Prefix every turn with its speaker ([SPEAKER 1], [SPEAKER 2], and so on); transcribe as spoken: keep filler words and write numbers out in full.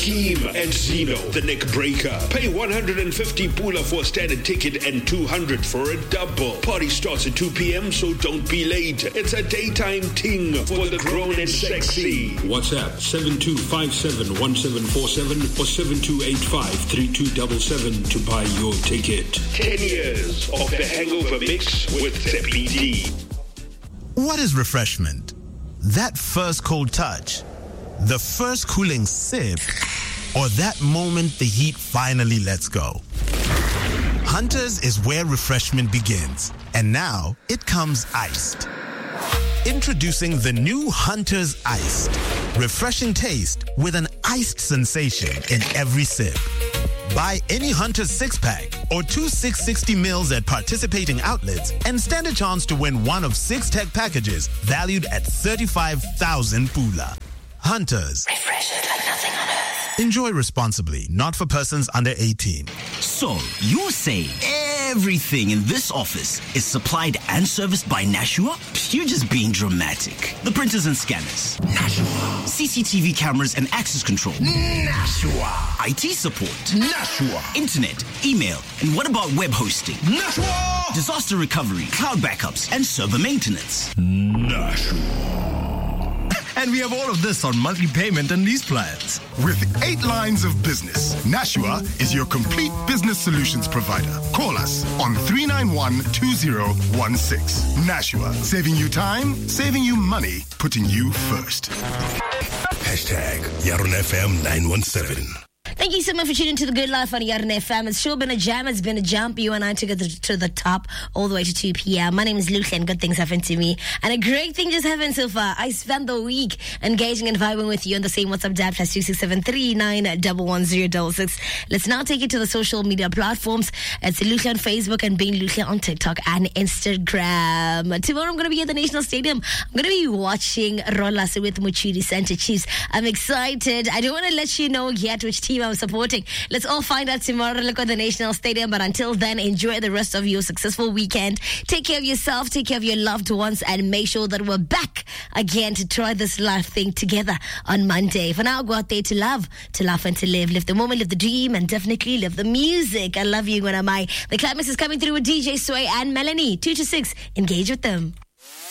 [SPEAKER 1] Hakeem and Zeno, the neck breaker. Pay one hundred fifty pula for a standard ticket and two hundred for a double. Party starts at two p.m, so don't be late. It's a daytime ting for the grown and sexy. WhatsApp seven two five seven one seven four seven or seven two eight five three two seven seven to buy your ticket. Ten years of the Hangover Mix with Seppi D.
[SPEAKER 2] What is refreshment? That first cold touch, the first cooling sip, or that moment the heat finally lets go? Hunter's is where refreshment begins, and now it comes iced. Introducing the new Hunter's Iced. Refreshing taste with an iced sensation in every sip. Buy any Hunter's six-pack or two six sixty mils at participating outlets and stand a chance to win one of six tech packages valued at thirty-five thousand pula. Hunter's.
[SPEAKER 3] Refreshes like nothing on earth.
[SPEAKER 2] Enjoy responsibly, not for persons under eighteen.
[SPEAKER 4] So, you're saying everything in this office is supplied and serviced by Nashua? You're just being dramatic. The printers and scanners. Nashua. C C T V cameras and access control.
[SPEAKER 3] Nashua.
[SPEAKER 4] I T support.
[SPEAKER 3] Nashua.
[SPEAKER 4] Internet, email, and what about web hosting?
[SPEAKER 3] Nashua.
[SPEAKER 4] Disaster recovery, cloud backups, and server maintenance.
[SPEAKER 3] Nashua.
[SPEAKER 5] And we have all of this on monthly payment and lease plans.
[SPEAKER 6] With eight lines of business, Nashua is your complete business solutions provider. Call us on three nine one two zero one six. Nashua, saving you time, saving you money, putting you first.
[SPEAKER 7] Hashtag Yarun F M nine one seven.
[SPEAKER 8] Thank you so much for tuning to The Good Life on Yarn F M. It's sure been a jam. It's been a jump. You and I took it to the top all the way to two p.m. My name is Lucia and good things happened to me. And a great thing just happened so far. I spent the week engaging and vibing with you on the same WhatsApp dad plus two six seven three nine one one zero six six. Let's now take it to the social media platforms. It's Lucia on Facebook and being Lucia on TikTok and Instagram. Tomorrow I'm going to be at the National Stadium. I'm going to be watching Rollas with Muchiri Center Chiefs. I'm excited. I don't want to let you know yet which team I'm supporting. Let's all find out tomorrow. Look at the National Stadium. But until then, enjoy the rest of your successful weekend. Take care of yourself, take care of your loved ones, and make sure that we're back again to try this life thing together on Monday. For now, go out there to love, to laugh, and to live. Live the moment, live the dream, and definitely live the music. I love you, when am I? The climax is coming through with D J Sway and Melanie. Two to six. Engage with them.